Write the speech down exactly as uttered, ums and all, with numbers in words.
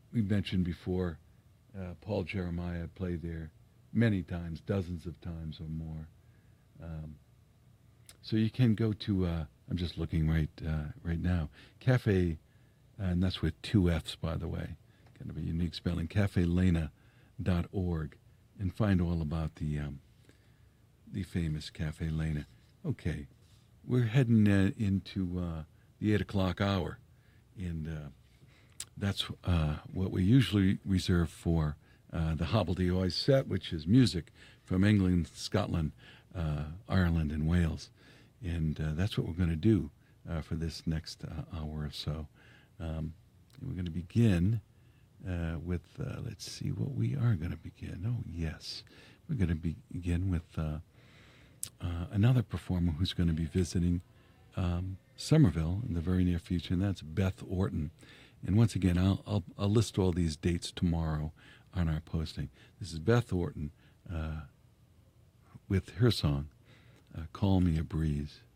we mentioned before, uh, Paul Jeremiah played there many times, dozens of times or more. Um, so you can go to. Uh, I'm just looking right uh, right now. Cafe, and that's with two F's, by the way. Kind of a unique spelling. cafe lena dot org, and find all about the um, the famous Cafe Lena. Okay, we're heading uh, into uh, the eight o'clock hour, and uh, that's uh, what we usually reserve for uh, the Hobbledehoy set, which is music from England, Scotland, uh, Ireland, and Wales. And uh, that's what we're going to do uh, for this next uh, hour or so. Um, we're going to begin uh, with, uh, let's see what we are going to begin. Oh, yes. We're going to be, begin with uh, uh, another performer who's going to be visiting um, Somerville in the very near future, and that's Beth Orton. And once again, I'll, I'll, I'll list all these dates tomorrow on our posting. This is Beth Orton uh, with her song, uh, Call Me a Breeze.